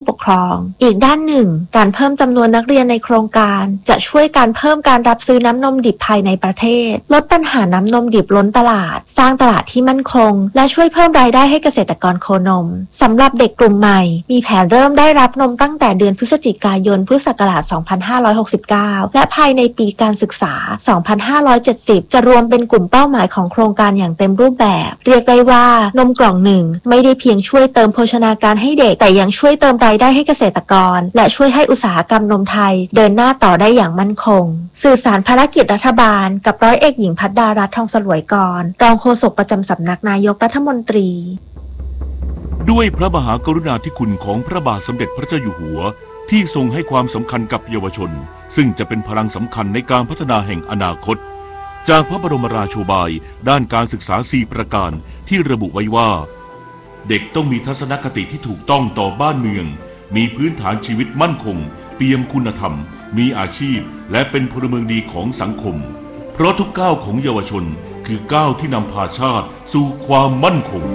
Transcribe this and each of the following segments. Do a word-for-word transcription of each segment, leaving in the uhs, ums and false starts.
ปกครองอีกด้านหนึ่งการเพิ่มจำนวนนักเรียนในโครงการจะช่วยการเพิ่มการรับซื้อน้ำนมดิบภายในประเทศลดปัญหาน้ำนมดิบล้นตลาดสร้างตลาดที่มั่นคงและช่วยเพิ่มรายได้ให้เกษตรกรโคนมสำหรับเด็กกลุ่มใหม่มีแผนเริ่มได้รับนมตั้งแต่เดือนพฤศจิกายนพุทธศักราช สองพันห้าร้อยหกสิบเก้า และภายในปีการศึกษา สองพันห้าร้อยเจ็ดสิบ จะรวมเป็นกลุ่มเป้าหมายของโครงการอย่างเต็มรูปแบบเรียกได้ว่านมกล่องหนึ่งไม่ได้เพียงช่วยเติมโภชนาการให้เด็กแต่ยังช่วยเติมรายได้ให้เกษตรกรและช่วยให้อุตสาหกรรมนมไทยเดินหน้าต่อได้อย่างมั่นคงสื่อสารภารกิจรัฐบาลกับร้อยเอกหญิงภัทรดารัตน์ ทองสลวยกรรองโฆษกประจำสำนักนายกรัฐมนตรีด้วยพระมหากรุณาธิคุณของพระบาทสมเด็จพระเจ้าอยู่หัวที่ทรงให้ความสำคัญกับเยาวชนซึ่งจะเป็นพลังสำคัญในการพัฒนาแห่งอนาคตจากพระบรมราโชบายด้านการศึกษาสี่ประการที่ระบุไว้ว่าเด็กต้องมีทัศนคติที่ถูกต้องต่อบ้านเมืองมีพื้นฐานชีวิตมั่นคงเปี่ยมคุณธรรมมีอาชีพและเป็นพลเมืองดีของสังคมเพราะทุกก้าวของเยาวชนคือก้าวที่นำพาชาติสู่ความมั่นคง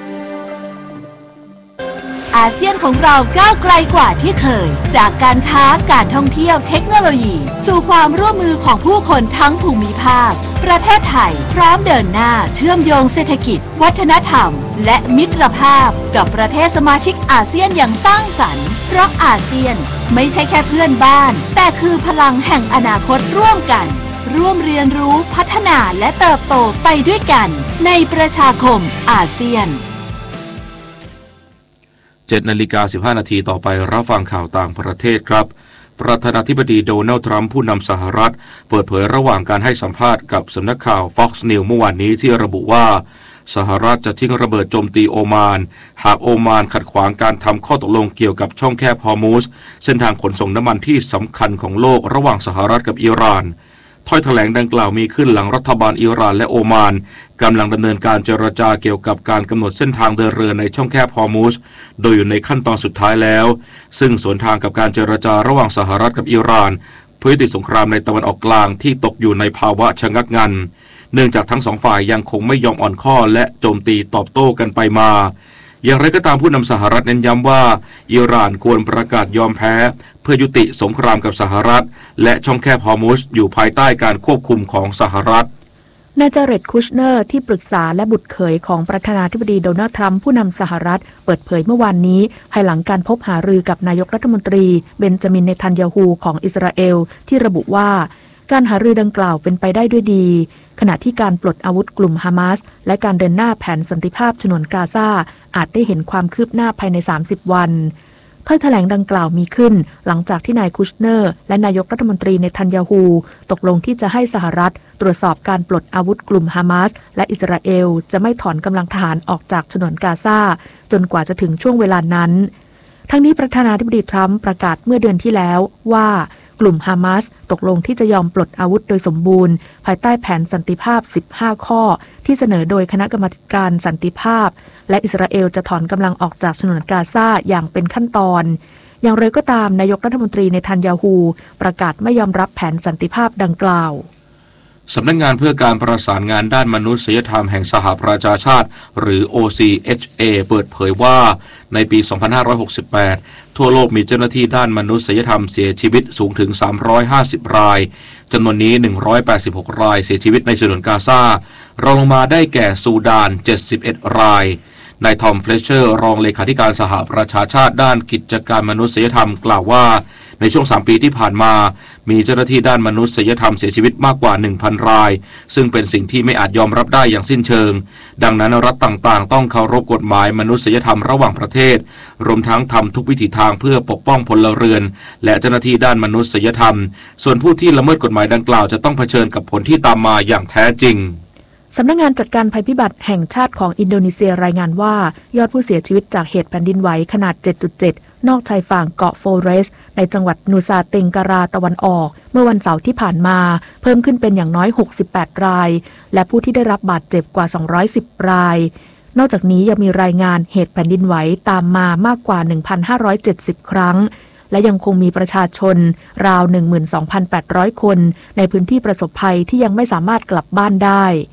อาเซียนของเราก้าวไกลกว่าที่เคยจากการค้าการท่องเที่ยวเทคโนโลยีสู่ความร่วมมือของผู้คนทั้งภูมิภาคประเทศไทยพร้อมเดินหน้าเชื่อมโยงเศรษฐกิจวัฒนธรรมและมิตรภาพกับประเทศสมาชิกอาเซียนอย่างสร้างสรรค์เพราะอาเซียนไม่ใช่แค่เพื่อนบ้านแต่คือพลังแห่งอนาคตร่วมกันร่วมเรียนรู้พัฒนาและเติบโตไปด้วยกันในประชาคมอาเซียนเจ็ดนาฬิกาสิบห้านาทีต่อไปรับฟังข่าวต่างประเทศครับประธานาธิบดีโดนัลด์ทรัมป์ผู้นำสหรัฐเปิดเผยระหว่างการให้สัมภาษณ์กับสำนักข่าว Fox News เมื่อวานนี้ที่ระบุว่าสหรัฐจะทิ้งระเบิดโจมตีโอมานหากโอมานขัดขวางการทำข้อตกลงเกี่ยวกับช่องแคบฮอร์มุซเส้นทางขนส่งน้ำมันที่สำคัญของโลกระหว่างสหรัฐกับอิหร่านถ้อยแถลงดังกล่าวมีขึ้นหลังรัฐบาลอิหร่านและโอมานกำลังดำเนินการเจรจาเกี่ยวกับการกำหนดเส้นทางเดินเรือในช่องแคบฮอร์มุซโดยอยู่ในขั้นตอนสุดท้ายแล้วซึ่งสวนทางกับการเจรจาระหว่างสหรัฐกับอิหร่านเพื่อยุติสงครามในตะวันออกกลางที่ตกอยู่ในภาวะชะงักงันเนื่องจากทั้งสองฝ่ายยังคงไม่ยอมอ่อนข้อและโจมตีตอบโต้กันไปมาอย่างไรก็ตามผู้นำสหรัฐเน้นย้ำว่าอิหร่านควรประกาศยอมแพ้เพื่อยุติสงครามกับสหรัฐและช่องแคบฮอร์มุซอยู่ภายใต้การควบคุมของสหรัฐนายจาเร็ด คุชเนอร์ที่ปรึกษาและบุตรเขยของประธานาธิบดีโดนัลด์ทรัมป์ผู้นำสหรัฐเปิดเผยเมื่อวานนี้ภายหลังการพบหารือกับนายกรัฐมนตรีเบนจามิน เนทันยาฮูของอิสราเอลที่ระบุว่าการหารือดังกล่าวเป็นไปได้ด้วยดีขณะที่การปลดอาวุธกลุ่มฮามาสและการเดินหน้าแผนสันติภาพฉนวนกาซาอาจได้เห็นความคืบหน้าภายในสามสิบวันถ้อยแถลงดังกล่าวมีขึ้นหลังจากที่นายคุชเนอร์และนายกรัฐมนตรีเนทันยาฮูตกลงที่จะให้สหรัฐตรวจสอบการปลดอาวุธกลุ่มฮามาสและอิสราเอลจะไม่ถอนกำลังทหารออกจากฉนวนกาซาจนกว่าจะถึงช่วงเวลานั้นทั้งนี้ประธานาธิบดีทรัมป์ประกาศเมื่อเดือนที่แล้วว่ากลุ่มฮามาสตกลงที่จะยอมปลดอาวุธโดยสมบูรณ์ภายใต้แผนสันติภาพสิบห้าข้อที่เสนอโดยคณะกรรมาการสันติภาพและอิสราเอลจะถอนกำลังออกจากฉนวนกาซาอย่างเป็นขั้นตอนอย่างไรก็ตามนายกรัฐมนตรีเนทันยาฮูประกาศไม่ยอมรับแผนสันติภาพดังกล่าวสำนักงานเพื่อการประสานงานด้านมนุษยธรรมแห่งสหประชาชาติหรือ โอ ซี เอช เอ เปิดเผยว่าในปี สองพันห้าร้อยหกสิบแปด ทั่วโลกมีเจ้าหน้าที่ด้านมนุษยธรรมเสียชีวิตสูงถึงสามร้อยห้าสิบรายจำนวนนี้หนึ่งร้อยแปดสิบหกรายเสียชีวิตในฉนวนกาซารองลงมาได้แก่ซูดานเจ็ดสิบเอ็ดรายนายทอม เฟลเชอร์รองเลขาธิการสหประชาชาติด้านกิจการมนุษยธรรมกล่าวว่าในช่วงสามปีที่ผ่านมามีเจ้าหน้าที่ด้านมนุษยธรรมเสียชีวิตมากกว่า หนึ่งพัน รายซึ่งเป็นสิ่งที่ไม่อาจยอมรับได้อย่างสิ้นเชิงดังนั้นรัฐต่างๆต้องเคารพกฎหมายมนุษยธรรมระหว่างประเทศรวมทั้งทำทุกวิถีทางเพื่อปกป้องพลเรือนและเจ้าหน้าที่ด้านมนุษยธรรมส่วนผู้ที่ละเมิดกฎหมายดังกล่าวจะต้องเผชิญกับผลที่ตามมาอย่างแท้จริงสำนักงานจัดการภัยพิบัติแห่งชาติของอินโดนีเซียรายงานว่ายอดผู้เสียชีวิตจากเหตุแผ่นดินไหวขนาด เจ็ดจุดเจ็ด นอกชายฝั่งเกาะโฟเรสในจังหวัดนูซาเต็งการาตะวันออกเมื่อวันเสาร์ที่ผ่านมาเพิ่มขึ้นเป็นอย่างน้อยหกสิบแปดรายและผู้ที่ได้รับบาดเจ็บกว่าสองร้อยสิบรายนอกจากนี้ยังมีรายงานเหตุแผ่นดินไหวตามมามากกว่า หนึ่งพันห้าร้อยเจ็ดสิบ ครั้งและยังคงมีประชาชนราว หนึ่งหมื่นสองพันแปดร้อย คนในพื้นที่ประสบภัยที่ยังไม่สามารถกลับบ้านได้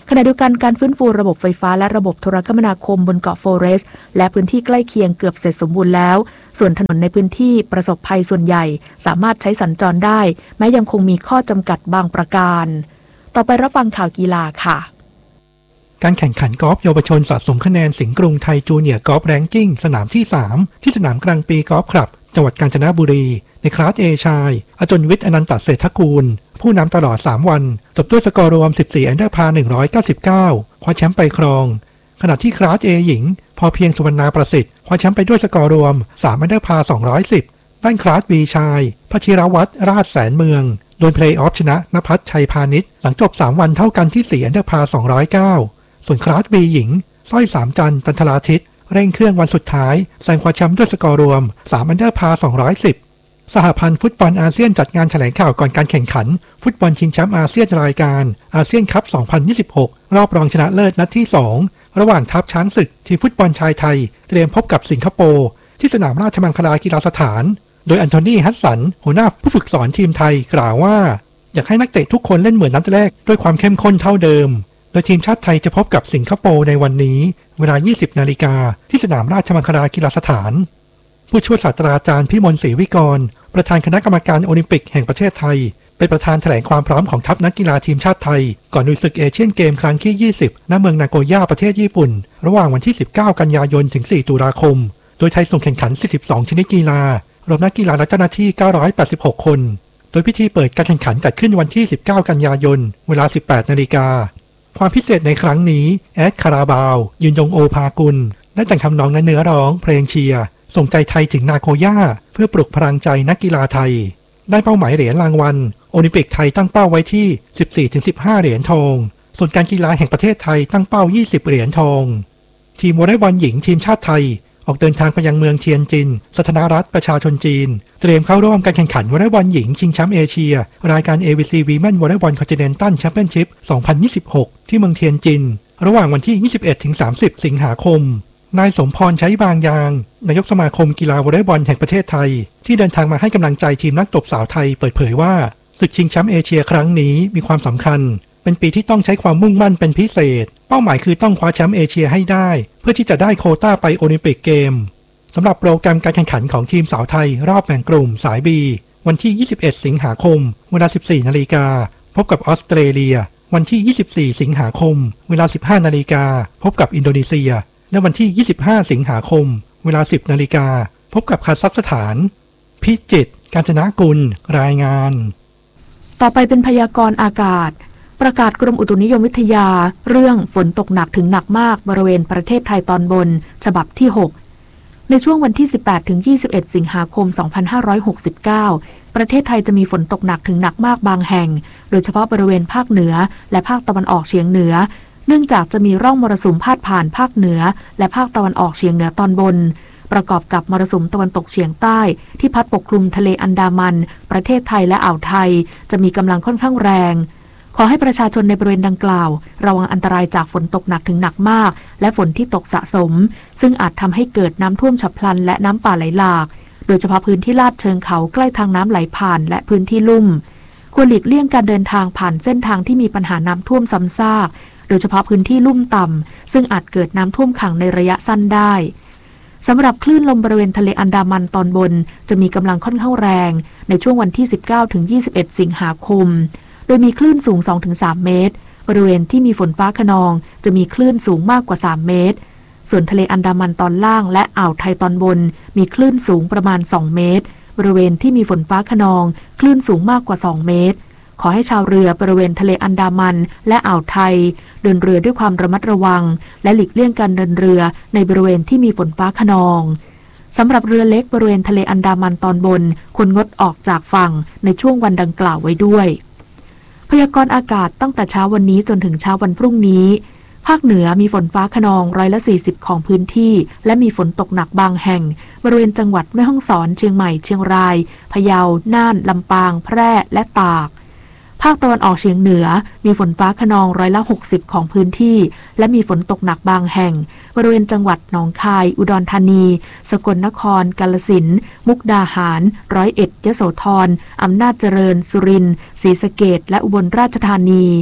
ขณะเดียวกันการฟื้นฟูระบบไฟฟ้าและระบบโทรคมนาคมบนเกาะโฟเรสและพื้นที่ใกล้เคียงเกือบเสร็จสมบูรณ์แล้วส่วนถนนในพื้นที่ประสบภัยส่วนใหญ่สามารถใช้สัญจรได้แม้ยังคงมีข้อจำกัดบางประการต่อไปรับฟังข่าวกีฬาค่ะการแข่งขันกอล์ฟเยาวชนสะสมคะแนนสิงห์กรุงไทยจูเนียร์กอล์ฟแรงกิ้งสนามที่สามที่สนามกลางปีกอล์ฟคลับจังหวัดกาญจนบุรีในคลาส A ชายอจนวิทย์อนันตเศรษฐกูลผู้นำตลอดสามวันจบด้วยสกอร์รวมสิบสี่อันเดอร์พาร์หนึ่งร้อยเก้าสิบเก้าคว้าแชมป์ไปครองขณะที่คลาส A หญิงพอเพียงสุวรรณาประสิทธิ์คว้าแชมป์ไปด้วยสกอร์รวมสามอันเดอร์พาร์สองร้อยสิบด้านคลาส B ชายพชิรวัฒน์ราชแสนเมืองโดนเพลย์ออฟชนะณภัทรชัยพานิชหลังจบสามวันเท่ากันที่สี่อันเดอร์พาร์สองร้อยเก้าส่วนคลาส B หญิงสร้อยสามจันทร์จันทราทิตเร่งเครื่องวันสุดท้ายแซงคว้าแชมป์ด้วยสกอร์รวมสามอันเดอร์พาร์สองร้อยสิบสหพันธ์ฟุตบอลอาเซียนจัดงานแถลงข่าวก่อนการแข่งขันฟุตบอลชิงแชมป์อาเซียนรายการอาเซียนคัพสองพันยี่สิบหกรอบรองชนะเลิศนัดที่สองระหว่างทัพช้างศึกทีมฟุตบอลชายไทยเตรียมพบกับสิงคโปร์ที่สนามราชมังคลากีฬาสถานโดยอันโทนีฮัสสันหัวหน้าผู้ฝึกสอนทีมไทยกล่าวว่าอยากให้นักเตะทุกคนเล่นเหมือนนัดแรกด้วยความเข้มข้นเท่าเดิมโดยทีมชาติไทยจะพบกับสิงคโปร์ในวันนี้เวลา ยี่สิบนาฬิกาที่สนามราชมังคลากีฬาสถานผู้ช่วยศาสตราจารย์พิมลศรีวิกรประธานคณะกรรมการโอลิมปิกแห่งประเทศไทยเป็นประธานแถลงความพร้อมของทัพนักกีฬาทีมชาติไทยก่อนลุยศึกเอเชียนเกมครั้งที่ยี่สิบณเมืองนาโกย่าประเทศญี่ปุ่นระหว่างวันที่สิบเก้ากันยายนถึงสี่ตุลาคมโดยไทยส่งแข่งขันสี่สิบสองชนิดกีฬารวมนักกีฬาและเจ้าหน้าที่เก้าร้อยแปดสิบหกคนโดยพิธีเปิดการแข่งขันจัดขึ้นวันที่สิบเก้ากันยายนเวลา สิบแปดนาฬิกาความพิเศษในครั้งนี้แอดคาราบาวยืนยงโอภากุลได้แต่งทำนองและเนื้อร้องเพลงเชียร์ส่งใจไทยถึงนาโกย่าเพื่อปลุกพลังใจนักกีฬาไทยได้เป้าหมายเหรียญรางวัลโอลิมปิกไทยตั้งเป้าไว้ที่ สิบสี่ถึงสิบห้า เหรียญทองส่วนการกีฬาแห่งประเทศไทยตั้งเป้ายี่สิบเหรียญทองทีมวอลเลย์บอลหญิงทีมชาติไทยออกเดินทางไปยังเมืองเทียนจินสาธารณรัฐประชาชนจีนเตรียมเข้าร่วมการแข่งขันวอลเลย์บอลหญิงชิงแชมป์เอเชียรายการ เอ วี ซี Women Volleyball Continental Championship สองพันยี่สิบหกที่เมืองเทียนจินระหว่างวันที่ ยี่สิบเอ็ดถึงสามสิบ สิงหาคมนายสมพรใช้บางยางนายกสมาคมกีฬาวอลเลย์บอลแห่งประเทศไทยที่เดินทางมาให้กำลังใจทีมนักตบสาวไทยเปิดเผยว่าศึกชิงแชมป์เอเชียครั้งนี้มีความสำคัญเป็นปีที่ต้องใช้ความมุ่งมั่นเป็นพิเศษเป้าหมายคือต้องคว้าแชมป์เอเชียให้ได้เพื่อที่จะได้โควต้าไปโอลิมปิกเกมสำหรับโปรแกรมการแข่งขันของทีมสาวไทยรอบแบ่งกลุ่มสาย B วันที่ยี่สิบเอ็ดสิงหาคมเวลา สิบสี่นาฬิกาพบกับออสเตรเลียวันที่ยี่สิบสี่สิงหาคมเวลา สิบห้านาฬิกาพบกับอินโดนีเซียและวันที่ยี่สิบห้าสิงหาคมเวลา สิบนาฬิกาพบกับคาซัคสถานพิจิตรกาญจนกุลรายงานต่อไปเป็นพยากรณ์อากาศประกาศกรมอุตุนิยมวิทยาเรื่องฝนตกหนักถึงหนักมากบริเวณประเทศไทยตอนบนฉบับที่หกในช่วงวันที่ สิบแปดถึงยี่สิบเอ็ด สิงหาคม สองพันห้าร้อยหกสิบเก้า ประเทศไทยจะมีฝนตกหนักถึงหนักมากบางแห่งโดยเฉพาะบริเวณภาคเหนือและภาคตะวันออกเฉียงเหนือเนื่องจากจะมีร่องมรสุมพาดผ่านภาคเหนือและภาคตะวันออกเฉียงเหนือตอนบนประกอบกับมรสุมตะวันตกเฉียงใต้ที่พัดปกคลุมทะเลอันดามันประเทศไทยและอ่าวไทยจะมีกำลังค่อนข้างแรงขอให้ประชาชนในบริเวณดังกล่าวระวังอันตรายจากฝนตกหนักถึงหนักมากและฝนที่ตกสะสมซึ่งอาจทำให้เกิดน้ำท่วมฉับพลันและน้ำป่าไหลหลากโดยเฉพาะพื้นที่ลาดเชิงเขาใกล้ทางน้ำไหลผ่านและพื้นที่ลุ่มควรหลีกเลี่ยงการเดินทางผ่านเส้นทางที่มีปัญหาน้ำท่วมซ้ำซากโดยเฉพาะพื้นที่ลุ่มต่ำซึ่งอาจเกิดน้ำท่วมขังในระยะสั้นได้สำหรับคลื่นลมบริเวณทะเลอันดามันตอนบนจะมีกำลังค่อนข้างแรงในช่วงวันที่ สิบเก้าถึงยี่สิบเอ็ด สิงหาคมโดยมีคลื่นสูง สองถึงสาม เมตรบริเวณที่มีฝนฟ้าคะนองจะมีคลื่นสูงมากกว่าสามเมตรส่วนทะเลอันดามันตอนล่างและอ่าวไทยตอนบนมีคลื่นสูงประมาณสองเมตรบริเวณที่มีฝนฟ้าคะนองคลื่นสูงมากกว่าสองเมตรขอให้ชาวเรือบริเวณทะเลอันดามันและอ่าวไทยเดินเรือด้วยความระมัดระวังและหลีกเลี่ยงการเดินเรือในบริเวณที่มีฝนฟ้าคะนองสำหรับเรือเล็กบริเวณทะเลอันดามันตอนบนควรงดออกจากฝั่งในช่วงวันดังกล่าวไว้ด้วยพยากรณ์อากาศตั้งแต่เช้าวันนี้จนถึงเช้าวันพรุ่งนี้ภาคเหนือมีฝนฟ้าคะนองร้อยละสี่สิบของพื้นที่และมีฝนตกหนักบางแห่งบริเวณจังหวัดแม่ฮ่องสอนเชียงใหม่เชียงรายพะเยาน่านลำปางแพร่และตากภาคตะวันออกเฉียงเหนือมีฝนฟ้าคะนองร้อยละหกสิบของพื้นที่และมีฝนตกหนักบางแห่งบริเวณจังหวัดหนองคายอุดรธานีสกลนครกาฬสินธุ์มุกดาหารร้อยเอ็ดยโสธรอำนาจเจริญสุรินทร์ศรีสะเกษและอุบลราชธานี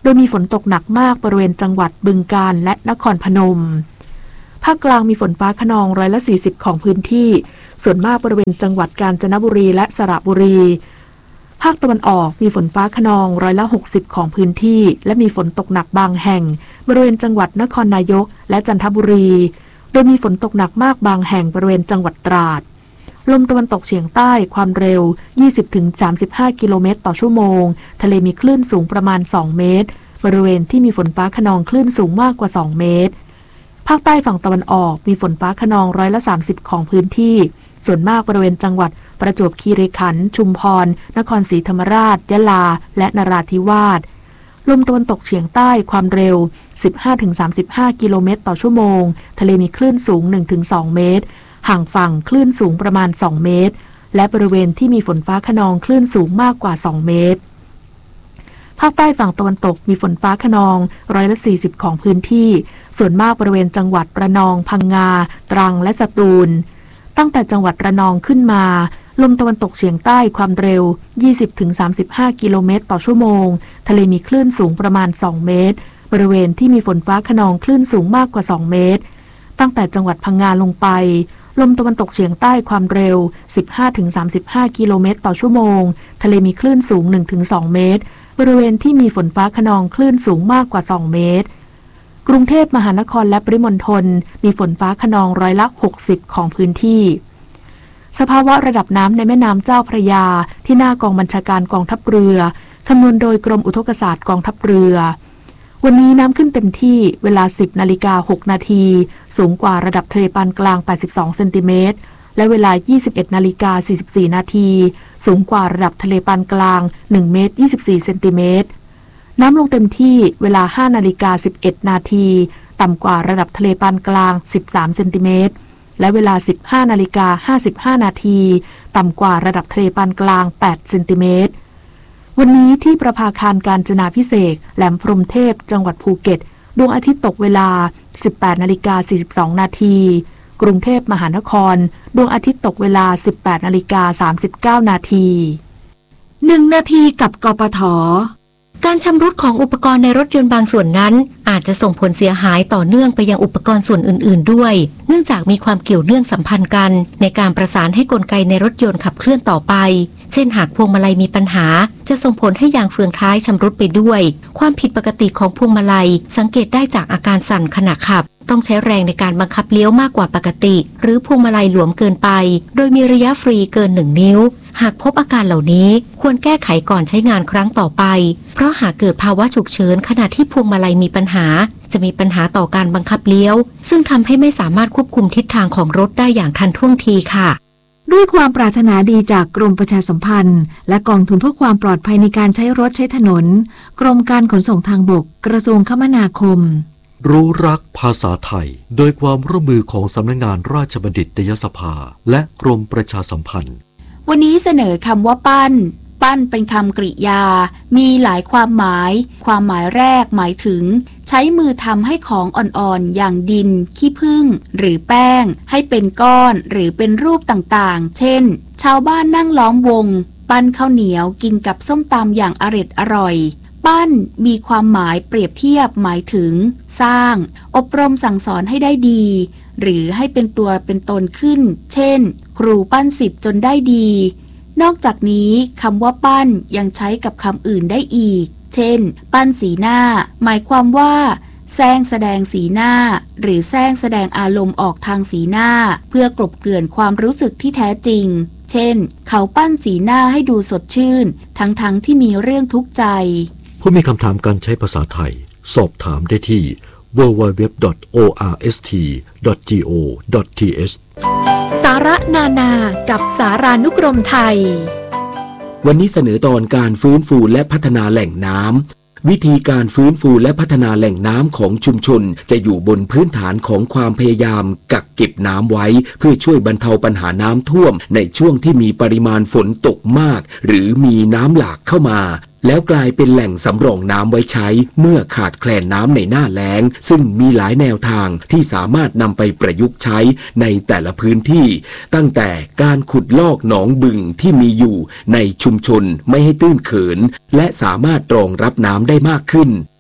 โดยมีฝนตกหนักมากบริเวณจังหวัดบึงกาฬและนครพนมภาคกลางมีฝนฟ้าคะนองร้อยละสี่สิบของพื้นที่ส่วนมากบริเวณจังหวัดกาญจนบุรีและสระบุรีภาคตะวันออกมีฝนฟ้าคะนองร้อยละหกสิบของพื้นที่และมีฝนตกหนักบางแห่งบริเวณจังหวัดนครนายกและจันทบุรีโดยมีฝนตกหนักมากบางแห่งบริเวณจังหวัดตราดลมตะวันตกเฉียงใต้ความเร็ว ยี่สิบถึงสามสิบห้า กิโลเมตรต่อชั่วโมงทะเลมีคลื่นสูงประมาณสองเมตรบริเวณที่มีฝนฟ้าคะนองคลื่นสูงมากกว่าสองเมตรภาคใต้ฝั่งตะวันออกมีฝนฟ้าคะนองร้อยละสามสิบของพื้นที่ส่วนมากบริเวณจังหวัดประจวบคีรีขันธ์ชุมพรนครศรีธรรมราชยะลาและนราธิวาสลมตะวันตกเฉียงใต้ความเร็ว สิบห้าถึงสามสิบห้า กิโลเมตรต่อชั่วโมงทะเลมีคลื่นสูง หนึ่งถึงสอง เมตรห่างฝั่งคลื่นสูงประมาณสองเมตรและบริเวณที่มีฝนฟ้าคะนองคลื่นสูงมากกว่าสองเมตรภาคใต้ฝั่งตะวันตกมีฝนฟ้าคะนองร้อยละสี่สิบของพื้นที่ส่วนมากบริเวณจังหวัดระนองพังงาตรังและสตูลตั้งแต่จังหวัดระนองขึ้นมาลมตะวันตกเฉียงใต้ความเร็ว ยี่สิบถึงสามสิบห้า กิโลเมตรต่อชั่วโมงทะเลมีคลื่นสูงประมาณสองเมตรบริเวณที่มีฝนฟ้าคะนองคลื่นสูงมากกว่าสองเมตรตั้งแต่จังหวัดพังงาลงไปลมตะวันตกเฉียงใต้ความเร็ว สิบห้าถึงสามสิบห้า กิโลเมตรต่อชั่วโมงทะเลมีคลื่นสูง หนึ่งถึงสอง เมตรบริเวณที่มีฝนฟ้าคะนองคลื่นสูงมากกว่าสองเมตรกรุงเทพมหานครและปริมณฑลมีฝนฟ้าคะนองร้อยละหกสิบของพื้นที่สภาวะระดับน้ำในแม่น้ำเจ้าพระยาที่หน้ากองบัญชาการกองทัพเรือคำนวณโดยกรมอุทกศาสตร์กองทัพเรือวันนี้น้ำขึ้นเต็มที่เวลา สิบนาฬิกาหกนาทีสูงกว่าระดับทะเลปานกลางแปดสิบสองเซนติเมตรและเวลา ยี่สิบเอ็ดนาฬิกาสี่สิบสี่นาทีสูงกว่าระดับทะเลปานกลางหนึ่งเมตรยี่สิบสี่เซนติเมตรน้ำลงเต็มที่เวลา ห้านาฬิกาสิบเอ็ดนาทีต่ำกว่าระดับทะเลปานกลางสิบสามเซนติเมตรและเวลา สิบห้านาฬิกาห้าสิบห้านาทีต่ำกว่าระดับทะเลปานกลางแปดเซนติเมตรวันนี้ที่ประภาคารกาญจนาภิเษกแหลมพรหมเทพจังหวัดภูเก็ตดวงอาทิตย์ตกเวลา สิบแปดนาฬิกาสี่สิบสองนาทีกรุงเทพมหานครดวงอาทิตย์ตกเวลา สิบแปดนาฬิกาสามสิบเก้านาทีหนึ่งนาทีกับกปท.การชำรุดของอุปกรณ์ในรถยนต์บางส่วนนั้นอาจจะส่งผลเสียหายต่อเนื่องไปยังอุปกรณ์ส่วนอื่นๆด้วยเนื่องจากมีความเกี่ยวเนื่องสัมพันธ์กันในการประสานให้กลไกในรถยนต์ขับเคลื่อนต่อไปเช่นหากพวงมาลัยมีปัญหาจะส่งผลให้ยางเฟืองท้ายชำรุดไปด้วยความผิดปกติของพวงมาลัยสังเกตได้จากอาการสั่นขณะขับต้องใช้แรงในการบังคับเลี้ยวมากกว่าปกติหรือพวงมาลัยหลวมเกินไปโดยมีระยะฟรีเกินหนึ่งนิ้วหากพบอาการเหล่านี้ควรแก้ไขก่อนใช้งานครั้งต่อไปเพราะหากเกิดภาวะฉุกเฉินขณะที่พวงมาลัยมีปัญหาจะมีปัญหาต่อการบังคับเลี้ยวซึ่งทำให้ไม่สามารถควบคุมทิศทางของรถได้อย่างทันท่วงทีค่ะด้วยความปรารถนาดีจากกรมประชาสัมพันธ์และกองทุนเพื่อความปลอดภัยในการใช้รถใช้ถนนกรมการขนส่งทางบกกระทรวงคมนาคมรู้รักภาษาไทยโดยความร่วมมือของสำนักงานราชบัณฑิตยสภาและกรมประชาสัมพันธ์วันนี้เสนอคำว่าปั้นปั้นเป็นคำกริยามีหลายความหมายความหมายแรกหมายถึงใช้มือทำให้ของอ่อนๆอย่างดินขี้ผึ้งหรือแป้งให้เป็นก้อนหรือเป็นรูปต่างๆเช่นชาวบ้านนั่งล้อมวงปั้นข้าวเหนียวกินกับส้มตำอย่างอร็ดอร่อยปั้นมีความหมายเปรียบเทียบหมายถึงสร้างอบรมสั่งสอนให้ได้ดีหรือให้เป็นตัวเป็นตนขึ้นเช่นครูปั้นศิษย์จนได้ดีนอกจากนี้คำว่าปั้นยังใช้กับคำอื่นได้อีกเช่นปั้นสีหน้าหมายความว่าแสดงแสดงสีหน้าหรือแสดงแสดงอารมณ์ออกทางสีหน้าเพื่อกลบเกลื่อนความรู้สึกที่แท้จริงเช่นเขาปั้นสีหน้าให้ดูสดชื่นทั้งๆ ท, ที่มีเรื่องทุกข์ใจผู้มีคำถามการใช้ภาษาไทยสอบถามได้ที่ ดับเบิลยู ดับเบิลยู ดับเบิลยู ดอท โอ อาร์ เอส ที ดอท จี โอ ดอท ที เอชสาระนานากับสารานุกรมไทยวันนี้เสนอตอนการฟื้นฟูและพัฒนาแหล่งน้ำวิธีการฟื้นฟูและพัฒนาแหล่งน้ำของชุมชนจะอยู่บนพื้นฐานของความพยายามกักเก็บน้ำไว้เพื่อช่วยบรรเทาปัญหาน้ำท่วมในช่วงที่มีปริมาณฝนตกมากหรือมีน้ำหลากเข้ามาแล้วกลายเป็นแหล่งสำรองน้ำไว้ใช้เมื่อขาดแคลนน้ำในหน้าแล้งซึ่งมีหลายแนวทางที่สามารถนำไปประยุกต์ใช้ในแต่ละพื้นที่ตั้งแต่การขุดลอกหนองบึงที่มีอยู่ในชุมชนไม่ให้ตื้นเขินและสามารถรองรับน้ำได้มากขึ้น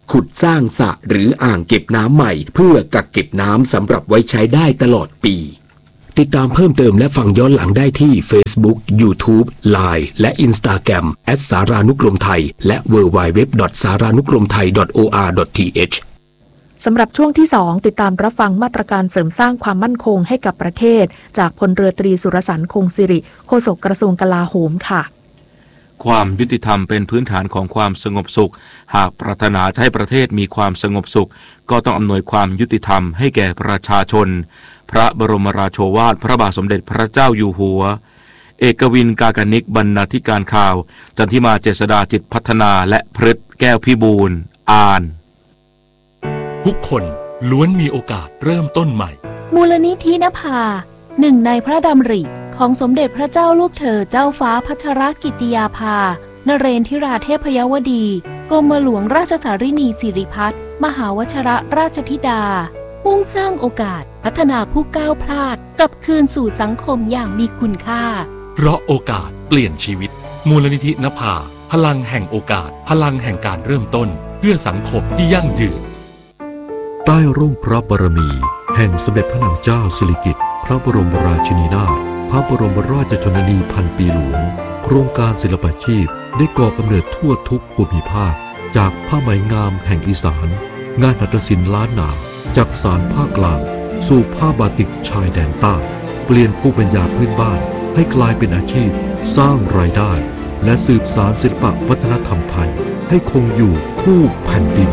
ขุดสร้างสระหรืออ่างเก็บน้ำใหม่เพื่อกักเก็บน้ำสำหรับไว้ใช้ได้ตลอดปีติดตามเพิ่มเติมและฟังย้อนหลังได้ที่ Facebook, YouTube, ไลน์ และ Instagram แอท สารานุกรมไทยและ ดับเบิลยู ดับเบิลยู ดับเบิลยู ดอท สารานุกรมไทย ดอท โอ อาร์ ดอท ที เอชสำหรับช่วงที่สองติดตามรับฟังมาตรการเสริมสร้างความมั่นคงให้กับประเทศจากพลเรือตรีสุรสันต์คงสิริโฆษกกระทรวงกลาโหมค่ะความยุติธรรมเป็นพื้นฐานของความสงบสุขหากปรารถนาจะให้ประเทศมีความสงบสุขก็ต้องอำนวยความยุติธรรมให้แก่ประชาชนพระบรมราโชวาทพระบาทสมเด็จพระเจ้าอยู่หัวเอกวินกากนิกบรรณาธิการข่าวจันทิมาเจษฎาจิตพัฒนาและพฤทธิ์แก้วพิบูลอ่านทุกคนล้วนมีโอกาสเริ่มต้นใหม่มูลนิธินภาหนึ่งในพระดำริของสมเด็จพระเจ้าลูกเธอเจ้าฟ้าพัชรกิติยาภานเรนทิราเทพยวดีกรมหลวงราชสารินีสิริพัฒน์มหาวชิรราชธิดามุ่งสร้างโอกาสพัฒนาผู้ก้าวพลาดกลับคืนสู่สังคมอย่างมีคุณค่าเพราะโอกาสเปลี่ยนชีวิตมูลนิธินภาพลังแห่งโอกาสพลังแห่งการเริ่มต้นเพื่อสังคมที่ยั่งยืนใต้ร่มพระบารมีแห่งสมเด็จพระนางเจ้าสิริกิติ์พระบรมราชินีนาถพระบรมราชชนนีพันปีหลวงโครงการศิลปาชีพได้ก่อกำเนิดทั่วทุกภูมิภาคจากผ้าไหมงามแห่งอีสานงานหัตถศิลป์ล้านนาจากสารภาคกลางสู่ผ้าบาติกชายแดนใต้เปลี่ยนภูมิปัญญาพื้นบ้านให้กลายเป็นอาชีพสร้างรายได้และสืบสานศิลปวัฒนธรรมไทยให้คงอยู่คู่แผ่นดิน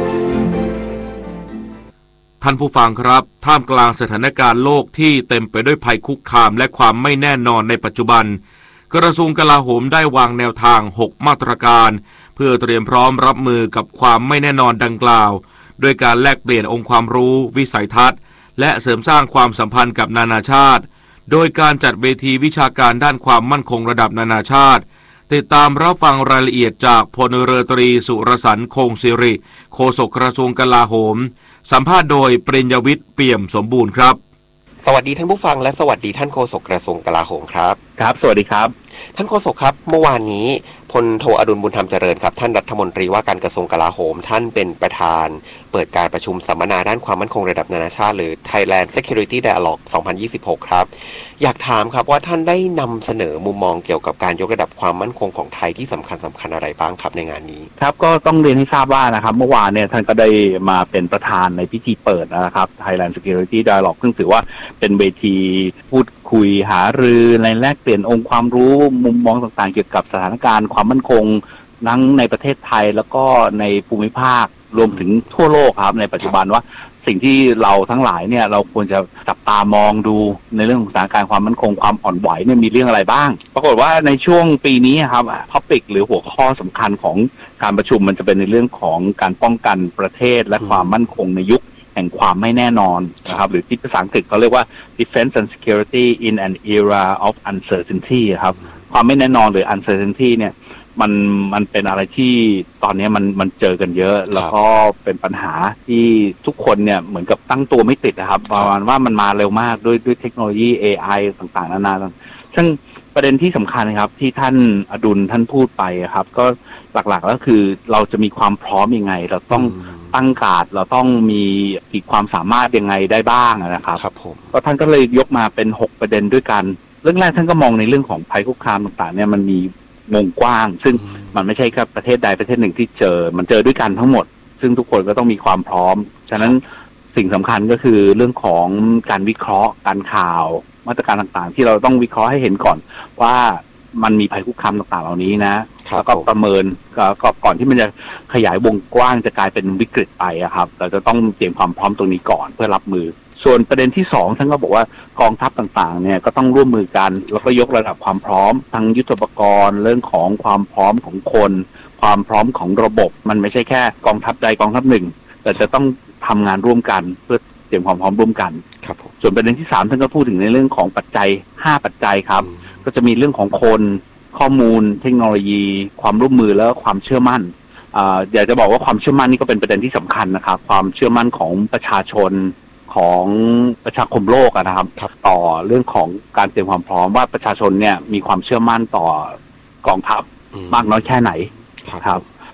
ท่านผู้ฟังครับท่ามกลางสถานการณ์โลกที่เต็มไปด้วยภัยคุกคามและความไม่แน่นอนในปัจจุบันกระทรวงกลาโหมได้วางแนวทางหกมาตรการเพื่อเตรียมพร้อมรับมือกับความไม่แน่นอนดังกล่าวโดยการแลกเปลี่ยนองค์ความรู้วิสัยทัศน์และเสริมสร้างความสัมพันธ์กับนานาชาติโดยการจัดเวทีวิชาการด้านความมั่นคงระดับนานาชาติติดตามรับฟังรายละเอียดจากพลเรือตรีสุรสันต์คงสิริโฆษกกระทรวงกลาโหมสัมภาษณ์โดยปริญญวิทย์เปี่ยมสมบูรณ์ครับสวัสดีท่านผู้ฟังและสวัสดีท่านโฆษกกระทรวงกลาโหมครับครับสวัสดีครับท่านโฆษกครับเมื่อวานนี้พลโทอดุลบุญธรรมเจริญครับท่านรัฐมนตรีว่าการกระทรวงกลาโหมท่านเป็นประธานเปิดการประชุมสัมมนาด้านความมั่นคงระดับนานาชาติหรือ Thailand Security Dialogue สองพันยี่สิบหกครับอยากถามครับว่าท่านได้นำเสนอมุมมองเกี่ยวกับการยกระดับความมั่นคงของไทยที่สำคัญสำคัญอะไรบ้างครับในงานนี้ครับก็ต้องเรียนให้ทราบว่านะครับเมื่อวานเนี่ยท่านก็ได้มาเป็นประธานในพิธีเปิดนะครับ Thailand Security Dialogue ซึ่งถือว่าเป็นเวทีพูดคุยหารือในแลกเปลี่ยนองค์ความรู้มุมมองต่างๆเกี่ยวกับสถานการณ์ความมั่นคงทั้งในประเทศไทยแล้วก็ในภูมิภาครวมถึงทั่วโลกครับในปัจจุบันว่าสิ่งที่เราทั้งหลายเนี่ยเราควรจะจับตามองดูในเรื่องของสถานการณ์ความมั่นคงความอ่อนไหวเนี่ยมีเรื่องอะไรบ้างปรากฏว่าในช่วงปีนี้ครับท็อปิกหรือหัวข้อสำคัญของการประชุมมันจะเป็นในเรื่องของการป้องกันประเทศและความมั่นคงในยุคแห่งความไม่แน่นอนนะครับหรือที่ภาษาอังกฤษเขาเรียกว่า defense and security in an era of uncertainty ครับความไม่แน่นอนหรือ uncertainty เนี่ยมันมันเป็นอะไรที่ตอนนี้มันมันเจอกันเยอะแล้วก็เป็นปัญหาที่ทุกคนเนี่ยเหมือนกับตั้งตัวไม่ติดนะครับประมาณว่ามันมาเร็วมากด้วยด้วยเทคโนโลยี เอ ไอ ต่างๆนานาซึ่งประเด็นที่สำคัญครับที่ท่านอดุลท่านพูดไปครับก็หลักๆก็คือเราจะมีความพร้อมยังไงเราต้องตั้งการ์ดเราต้องมีขีดความสามารถยังไงได้บ้างนะครับครับผมก็ท่านก็เลยยกมาเป็นหกประเด็นด้วยกันเรื่องแรกท่านก็มองในเรื่องของภัยคุกคามต่างๆเนี่ยมันมีวงกว้างซึ่งมันไม่ใช่แค่ประเทศใดประเทศหนึ่งที่เจอมันเจอด้วยกันทั้งหมดซึ่งทุกคนก็ต้องมีความพร้อมฉะนั้นสิ่งสำคัญก็คือเรื่องของการวิเคราะห์การข่าวมาตรการต่างๆที่เราต้องวิเคราะห์ให้เห็นก่อนว่ามันมีภัยคุกคามต่างๆเหล่านี้นะแล้วก็ประเมินก็ก่อนที่มันจะขยายวงกว้างจะกลายเป็นวิกฤตไปครับเราจะต้องเตรียมความพร้อมตรงนี้ก่อนเพื่อรับมือส่วนประเด็นที่สองท่านก็บอกว่ากองทัพต่างๆเนี่ยก็ต้องร่วมมือกันแล้วก็ยกระดับความพร้อมทั้งยุทโธปกรณ์เรื่องของความพร้อมของคนความพร้อมของระบบมันไม่ใช่แค่กองทัพใดกองทัพหนึ่งแต่จะต้องทำงานร่วมกันเพื่อเตรียมความพร้อมร่วมกันครับส่วนประเด็นที่สามท่านก็พูดถึงในเรื่องของปัจจัยห้าปัจจัยครับก็จะมีเรื่องของคนข้อมูลเทคโนโลยีความร่วมมือและความเชื่อมั่นอ่าอยากจะบอกว่าความเชื่อมั่นนี่ก็เป็นประเด็นที่สำคัญนะครับความเชื่อมั่นของประชาชนของประชาคมโลกนะครับต่อเรื่องของการเตรียมความพร้อมว่าประชาชนเนี่ยมีความเชื่อมั่นต่อกองทัพมากน้อยแค่ไหนครับ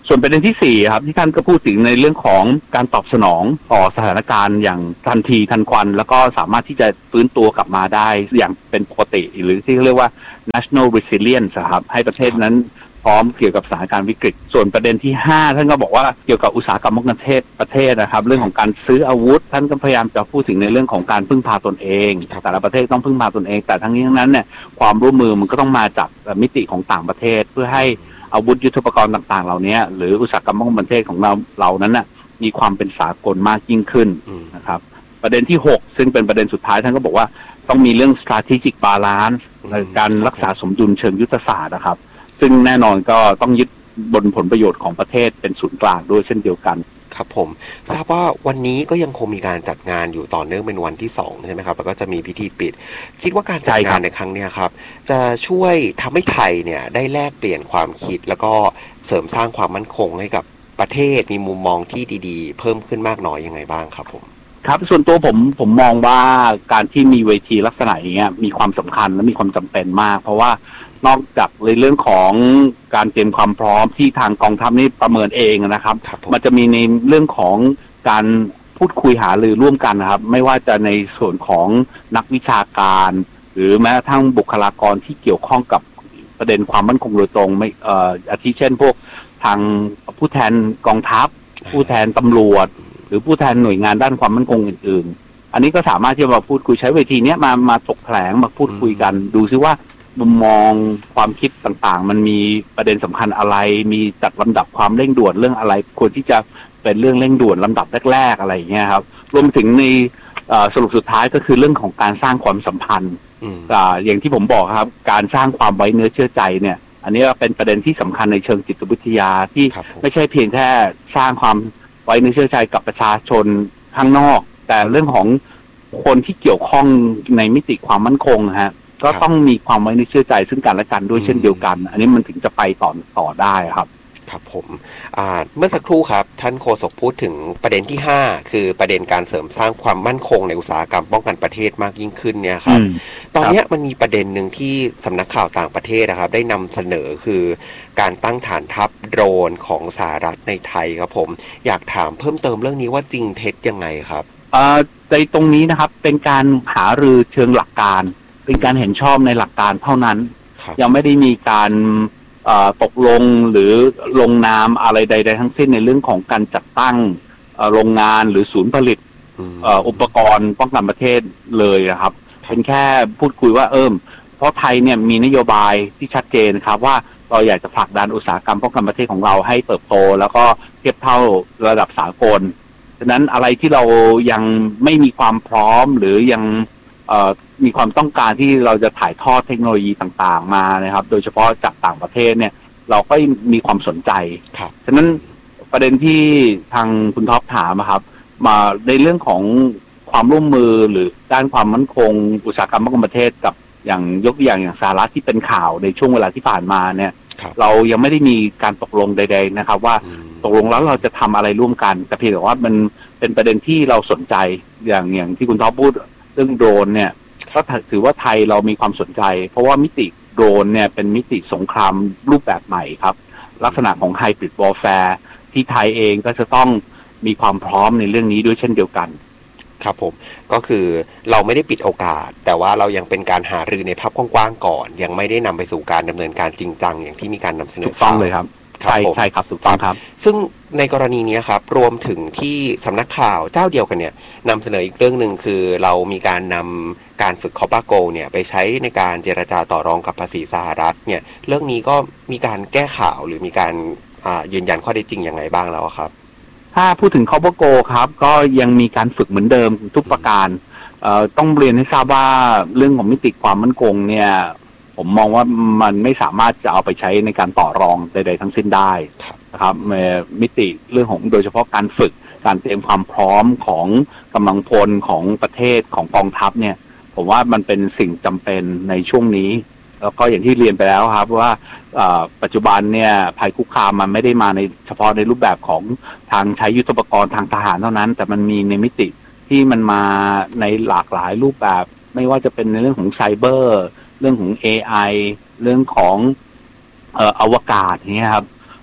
ส่วนประเด็นที่สี่ครับที่ท่านก็พูดถึงในเรื่องของการตอบสนองต่อสถานการณ์อย่างทันทีทันควันแล้วก็สามารถที่จะฟื้นตัวกลับมาได้อย่างเป็นปกติหรือที่เรียกว่า national resilience ครับให้ประเทศนั้นพร้อมเกี่ยวกับสถานการณ์วิกฤตส่วนประเด็นที่ห้าท่านก็บอกว่าเกี่ยวกับอุตสาหกรรมป้องกันประเทศประเทศนะครับเรื่องของการซื้ออาวุธท่านก็พยายามจะพูดถึงในเรื่องของการพึ่งพาตนเองแต่ละประเทศต้องพึ่งพาตนเองแต่ทั้งนี้ทั้งนั้นเนี่ยความร่วมมือมันก็ต้องมาจากมิติของต่างประเทศเพื่อให้อาวุธยุทโธปกรณ์ต่างๆเหล่านี้หรืออุตสาหกรรมป้องกันประเทศของเราเรานั้นน่ะมีความเป็นสากลมากยิ่งขึ้นนะครับประเด็นที่หกซึ่งเป็นประเด็นสุดท้ายท่านก็บอกว่าต้องมีเรื่อง strategic balance ในการรักษาสมดุลเชิงยุทธศาสตร์นะครับซึ่งแน่นอนก็ต้องยึดบนผลประโยชน์ของประเทศเป็นศูนย์กลางด้วยเช่นเดียวกันครับผมทราบว่าวันนี้ก็ยังคงมีการจัดงานอยู่ต่อเนื่องเป็นวันที่สองใช่ไหมครับแล้วก็จะมีพิธีปิดคิดว่าการจัดงานในครั้งนี้ครับจะช่วยทำให้ไทยเนี่ยได้แลกเปลี่ยนความคิดแล้วก็เสริมสร้างความมั่นคงให้กับประเทศมีมุมมองที่ดีๆเพิ่มขึ้นมากน้อยยังไงบ้างครับผมครับส่วนตัวผมผมมองว่าการที่มีเวทีลักษณะอย่างเงี้ยมีความสำคัญและมีความจำเป็นมากเพราะว่านอกจากในเรื่องของการเตรียมความพร้อมที่ทางกองทัพนี่ประเมินเองนะครับมันจะมีในเรื่องของการพูดคุยหารือร่วมกันนะครับไม่ว่าจะในส่วนของนักวิชาการหรือแม้กระทั่งบุคลากรที่เกี่ยวข้องกับประเด็นความมั่นคงโดยตรงไม่เอ่ออาทิเช่นพวกทางผู้แทนกองทัพผู้แทนตำรวจหรือผู้แทนหน่วยงานด้านความมั่นคงอื่นๆอันนี้ก็สามารถที่จะมาพูดคุยใช้เวทีนี้มามาถกแถลงมาพูดคุยกันดูซิว่ามุมมองความคิดต่างๆมันมีประเด็นสำคัญอะไรมีจัดลำดับความเร่งด่วนเรื่องอะไรควรที่จะเป็นเรื่องเร่งด่วนลำดับแรกๆอะไรอย่างเงี้ยครับรวมถึงในสรุปสุดท้ายก็คือเรื่องของการสร้างความสัมพันธ์อย่างที่ผมบอกครับการสร้างความไว้เนื้อเชื่อใจเนี่ยอันนี้เป็นประเด็นที่สำคัญในเชิงจิตวิทยาที่ไม่ใช่เพียงแค่สร้างความไว้เนื้อเชื่อใจกับประชาชนข้างนอกแต่เรื่องของคนที่เกี่ยวข้องในมิติความมั่นคงฮะก็ต้องมีความไว้เนื้อเชื่อใจซึ่งกันและกันด้วยเช่นเดียวกันอันนี้มันถึงจะไปต่อต่อได้ครับครับผมเมื่อสักครู่ครับท่านโฆษกพูดถึงประเด็นที่ห้าคือประเด็นการเสริมสร้างความมั่นคงในอุตสาหกรรมป้องกันประเทศมากยิ่งขึ้นเนี่ยครับตอนนี้มันมีประเด็นหนึ่งที่สำนักข่าวต่างประเทศนะครับได้นำเสนอคือการตั้งฐานทัพโดรนของสหรัฐในไทยครับผมอยากถามเพิ่มเติมเรื่องนี้ว่าจริงเท็จยังไงครับในตรงนี้นะครับเป็นการหารือเชิงหลักการเป็นการเห็นชอบในหลักการเท่านั้นยังไม่ได้มีการตกลงหรือลงนามอะไรใดๆทั้งสิ้นในเรื่องของการจัดตั้งโรงงานหรือศูนย์ผลิตอุปกรณ์ป้องกันประเทศเลยนะครับเป็นแค่พูดคุยว่าเอิมเพราะไทยเนี่ยมีนโยบายที่ชัดเจนครับว่าเราอยากจะผลักดันอุตสาหกรรมป้องกันประเทศของเราให้เติบโตแล้วก็เทียบเท่าระดับสากลฉะนั้นอะไรที่เรายังไม่มีความพร้อมหรือยังมีความต้องการที่เราจะถ่ายทอดเทคโนโลยีต่างๆมานะครับโดยเฉพาะจากต่างประเทศเนี่ยเราก็มีความสนใจฉะนั้นประเด็นที่ทางคุณท็อปถามครับมาในเรื่องของความร่วมมือหรือด้านความมั่นคงอุตสาหกรรมป้องกันประเทศกับอย่างยกตัวอย่างอย่างสหรัฐที่เป็นข่าวในช่วงเวลาที่ผ่านมาเนี่ยเรายังไม่ได้มีการตกลงใดๆนะครับว่าตกลงแล้วเราจะทำอะไรร่วมกันแต่เพียงแต่ว่ามันเป็นประเด็นที่เราสนใจอย่างอย่างที่คุณท็อปพูดเรื่องโดรนเนี่ยก็ถือว่าไทยเรามีความสนใจเพราะว่ามิติโดรนเนี่ยเป็นมิติสงครามรูปแบบใหม่ครับลักษณะของไฮบริดวอร์แฟร์ที่ไทยเองก็จะต้องมีความพร้อมในเรื่องนี้ด้วยเช่นเดียวกันครับผมก็คือเราไม่ได้ปิดโอกาสแต่ว่าเรายังเป็นการหารือในภาพกว้างๆก่อนยังไม่ได้นำไปสู่การดำเนินการจริงจังอย่างที่มีการนำเสนอถูกต้องเลยครับใช่ใช่ครับถูกต้องครับซึ่งในกรณีนี้ครับรวมถึงที่สำนักข่าวเจ้าเดียวกันเนี่ยนำเสนออีกเรื่องหนึ่งคือเรามีการนำการฝึกคอปาโกเนี่ยไปใช้ในการเจรจาต่อรองกับภาษีสหรัฐเนี่ยเรื่องนี้ก็มีการแก้ข่าวหรือมีการยืนยันข้อเท็จจริงยังไงบ้างแล้วครับถ้าพูดถึงคอปาโกครับก็ยังมีการฝึกเหมือนเดิมทุกประการต้องเรียนให้ทราบว่าเรื่องของมิติความมั่นคงเนี่ยผมมองว่ามันไม่สามารถจะเอาไปใช้ในการต่อรองใดๆทั้งสิ้นได้นะครับมิติเรื่องของโดยเฉพาะการฝึกการเตรียมความพร้อมของกำลังพลของประเทศของกองทัพเนี่ยผมว่ามันเป็นสิ่งจำเป็นในช่วงนี้แล้วก็อย่างที่เรียนไปแล้วครับว่าปัจจุบันเนี่ยภัยคุกคามมันไม่ได้มาในเฉพาะในรูปแบบของทางใช้ยุทโธปกรณ์ทางทหารเท่านั้นแต่มันมีในมิติที่มันมาในหลากหลายรูปแบบไม่ว่าจะเป็นในเรื่องของไซเบอร์เรื่องของ เอ ไอ เรื่องของเอ่ออวกาศอย่างเงี้ยครับ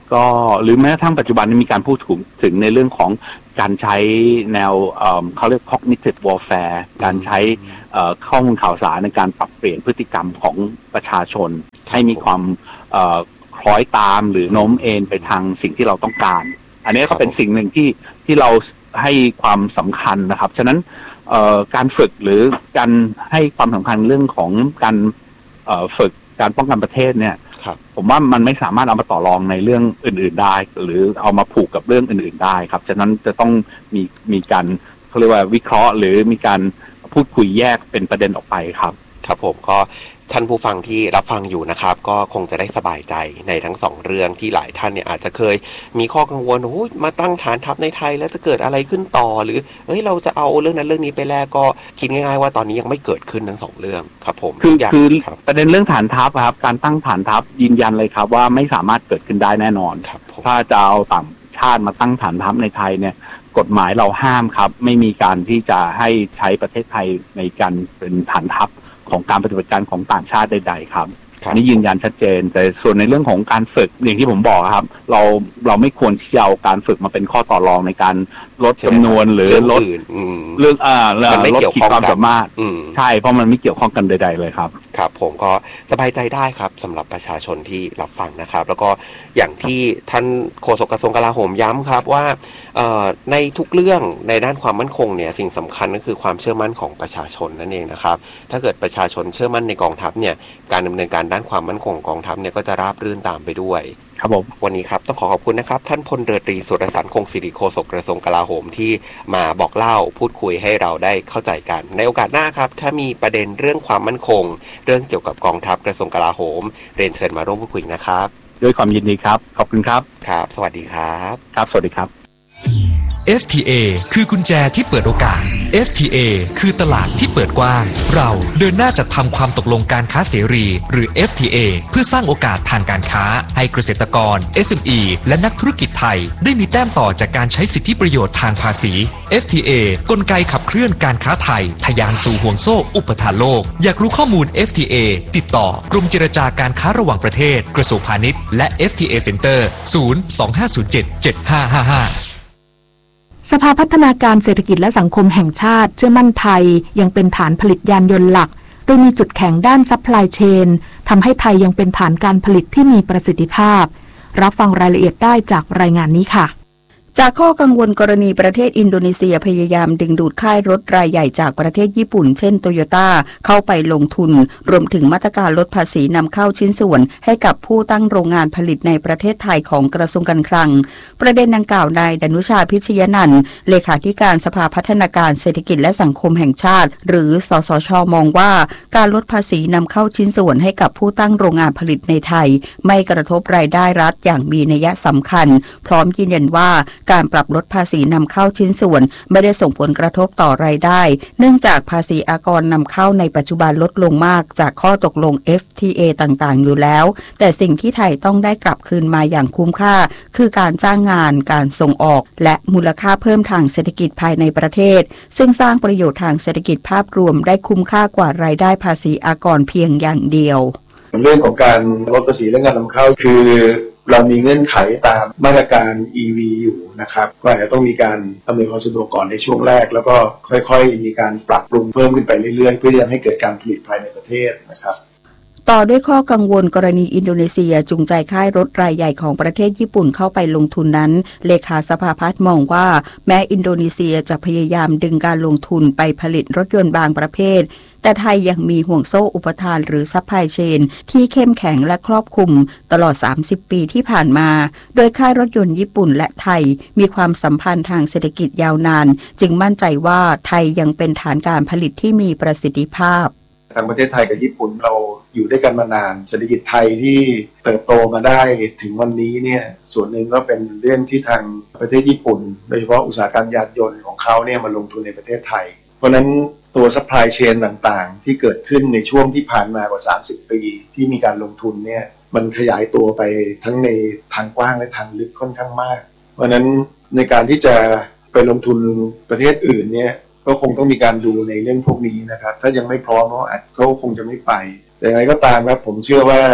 ก็หรือแม้กระทั่งปัจจุบันนี้มีการพูดถึงในเรื่องของการใช้แนว เ, เขาเรียก cognitive warfare การใช้ข้อมูลข่าวสารในการปรับเปลี่ยนพฤติกรรมของประชาชนให้มีความคล้อยตามหรือโน้มเอ็นไปทางสิ่งที่เราต้องการอันนี้ก็เป็นสิ่งหนึ่งที่ที่เราให้ความสำคัญนะครับฉะนั้นการฝึกหรือการให้ความสำคัญเรื่องของการฝึกการป้องกันประเทศเนี่ยผมว่ามันไม่สามารถเอามาต่อรองในเรื่องอื่นๆได้หรือเอามาผูกกับเรื่องอื่นๆได้ครับฉะนั้นจะต้องมีมีการเขาเรียกว่าวิเคราะห์หรือมีการพูดคุยแยกเป็นประเด็นออกไปครับครับผมก็ท่านผู้ฟังที่รับฟังอยู่นะครับก็คงจะได้สบายใจในทั้งสองเรื่องที่หลายท่านเนี่ยอาจจะเคยมีข้อกังวลโอ้ยมาตั้งฐานทัพในไทยแล้วจะเกิดอะไรขึ้นต่อหรือเอ้ยเราจะเอาเรื่องนั้นเรื่องนี้ไปแลกก็คิดง่ายๆว่าตอนนี้ยังไม่เกิดขึ้นทั้งสองเรื่องครับผมคือคือประเด็นเรื่องฐานทัพครับการตั้งฐานทัพยืนยันเลยครับว่าไม่สามารถเกิดขึ้นได้แน่นอนถ้าจะเอาต่างชาติมาตั้งฐานทัพในไทยเนี่ยกฎหมายเราห้ามครับไม่มีการที่จะให้ใช้ประเทศไทยในการเป็นฐานทัพของการปฏิบัติการของต่างชาติใดๆครับนี่ยืนยันชัดเจนแต่ส่วนในเรื่องของการฝึกอย่างที่ผมบอกครับเราเราไม่ควรที่จะเอาการฝึกมาเป็นข้อต่อรองในการลดจำนวนหรือลดเรื่องอ่าลดขีดความสามารถใช่เพราะมันไม่เกี่ยวข้องกันใดๆเลยครับครับผมก็สบายใจได้ครับสำหรับประชาชนที่รับฟังนะครับแล้วก็อย่างที่ท่านโฆษกกระทรวงกลาโหมย้ำครับว่าในทุกเรื่องในด้านความมั่นคงเนี่ยสิ่งสำคัญก็คือความเชื่อมั่นของประชาชนนั่นเองนะครับถ้าเกิดประชาชนเชื่อมั่นในกองทัพเนี่ยการดำเนินการด้านความมั่นคงของกองทัพเนี่ยก็จะราบรื่นตามไปด้วยครับผมวันนี้ครับต้องขอขอบคุณนะครับท่านพลเรือตรีสุรสันต์คงศิริโฆษกกระทรวงกลาโหมที่มาบอกเล่าพูดคุยให้เราได้เข้าใจกันในโอกาสหน้าครับถ้ามีประเด็นเรื่องความมั่นคงเรื่องเกี่ยวกับกองทัพกระทรวงกลาโหมเรียนเชิญมาร่วมพูดคุยนะครับด้วยความยินดีครับขอบคุณครับครับสวัสดีครับครับสวัสดีครับเอฟ ที เอ คือกุญแจที่เปิดโอกาส เอฟ ที เอ คือตลาดที่เปิดกว้างเราเดินหน้าจัดทำความตกลงการค้าเสรีหรือ เอฟ ที เอ เพื่อสร้างโอกาสทางการค้าให้เกษตรกร เอส เอ็ม อี และนักธุรกิจไทยได้มีแต้มต่อจากการใช้สิทธิประโยชน์ทางภาษี เอฟ ที เอ กลไกขับเคลื่อนการค้าไทยทะยานสู่ห่วงโซ่อุปทานโลกอยากรู้ข้อมูล เอฟ ที เอ ติดต่อกรมเจรจาการค้าระหว่างประเทศกระทรวงพาณิชย์และ เอฟ ที เอ Center ศูนย์ สอง ห้า ศูนย์ เจ็ด เจ็ด ห้า ห้า ห้าสภาพัฒนาการเศรษฐกิจและสังคมแห่งชาติเชื่อมั่นไทยยังเป็นฐานผลิตยานยนต์หลักโดยมีจุดแข็งด้านซัพพลายเชนทำให้ไทยยังเป็นฐานการผลิตที่มีประสิทธิภาพรับฟังรายละเอียดได้จากรายงานนี้ค่ะจากข้อกังวลกรณีประเทศอินโดนีเซียพยายามดึงดูดค่ายรถรายใหญ่จากประเทศญี่ปุ่นเช่นโตโยต้าเข้าไปลงทุนรวมถึงมาตรการลดภาษีนำเข้าชิ้นส่วนให้กับผู้ตั้งโรงงานผลิตในประเทศไทยของกระทรวงการคลังประเด็นดังกล่าวนายดนุชาพิชยนันท์เลขาธิการสภาพัฒนาการเศรษฐกิจและสังคมแห่งชาติหรือสสช.มองว่าการลดภาษีนำเข้าชิ้นส่วนให้กับผู้ตั้งโรงงานผลิตในไทยไม่กระทบรายได้รัฐอย่างมีนัยสำคัญพร้อมยืนยันว่าการปรับลดภาษีนำเข้าชิ้นส่วนไม่ได้ส่งผลกระทบต่อรายได้เนื่องจากภาษีอากรนำเข้าในปัจจุบันลดลงมากจากข้อตกลง เอฟ ที เอ ต่างๆอยู่แล้วแต่สิ่งที่ไทยต้องได้กลับคืนมาอย่างคุ้มค่าคือการจ้างงานการส่งออกและมูลค่าเพิ่มทางเศรษฐกิจภายในประเทศซึ่งสร้างประโยชน์ทางเศรษฐกิจภาพรวมได้คุ้มค่ากว่ารายได้ภาษีอากรเพียงอย่างเดียวเรื่องของการลดภาษีเรื่องการนำเข้าคือเรามีเงื่อนไขตามมาตรการ อี วี อยู่นะครับก็อาจจะต้องมีการอำนวยความสะดวกก่อนในช่วงแรกแล้วก็ค่อยๆมีการปรับปรุงเพิ่มขึ้นไปเรื่อยๆเพื่อที่จะให้เกิดการผลิตภายในประเทศนะครับต่อด้วยข้อกังวลกรณีอินโดนีเซียจูงใจค่ายรถรายใหญ่ของประเทศญี่ปุ่นเข้าไปลงทุนนั้นเลขาสภาพัฒน์มองว่าแม้อินโดนีเซียจะพยายามดึงการลงทุนไปผลิตรถยนต์บางประเภทแต่ไทยยังมีห่วงโซ่อุปทานหรือซัพพลายเชนที่เข้มแข็งและครอบคลุมตลอดสามสิบปีที่ผ่านมาโดยค่ายรถยนต์ญี่ปุ่นและไทยมีความสัมพันธ์ทางเศรษฐกิจยาวนานจึงมั่นใจว่าไทยยังเป็นฐานการผลิตที่มีประสิทธิภาพทางประเทศไทยกับญี่ปุ่นเราอยู่ด้วยกันมานานเศรษฐกิจไทยที่เติบโตมาได้ถึงวันนี้เนี่ยส่วนหนึ่งก็เป็นเรื่องที่ทางประเทศญี่ปุ่นโดยเฉพาะอุตสาหกรรมยานยนต์ของเขาเนี่ยมาลงทุนในประเทศไทยเพราะนั้นตัวซัพพลายเชนต่างๆที่เกิดขึ้นในช่วงที่ผ่านมากว่าสามสิบปีที่มีการลงทุนเนี่ยมันขยายตัวไปทั้งในทางกว้างและทางลึกค่อนข้างมากเพราะนั้นในการที่จะไปลงทุนประเทศอื่นเนี่ยก็คงต้องมีการดูในเรื่องพวกนี้นะครับถ้ายังไม่พร้อมก็อาจเขาคงจะไม่ไปแต่ยังไงก็ตามครับผมเชื่อว่า